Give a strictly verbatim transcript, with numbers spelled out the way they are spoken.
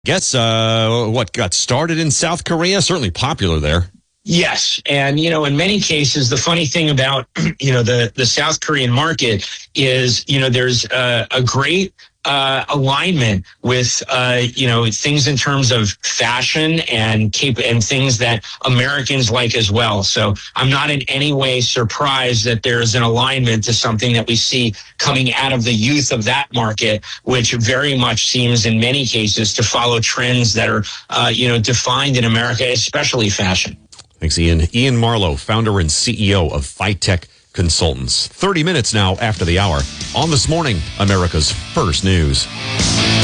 Guess uh, what got started in South Korea? Certainly popular there. Yes. And, you know, in many cases, the funny thing about, you know, the, the South Korean market is, you know, there's a, a great uh, alignment with, uh, you know, things in terms of fashion and cap- and things that Americans like as well. So I'm not in any way surprised that there's an alignment to something that we see coming out of the youth of that market, which very much seems in many cases to follow trends that are, uh, you know, defined in America, especially fashion. Thanks, Ian. Ian Marlowe, founder and C E O of FITech Consultants. thirty minutes now after the hour on This Morning, America's First News.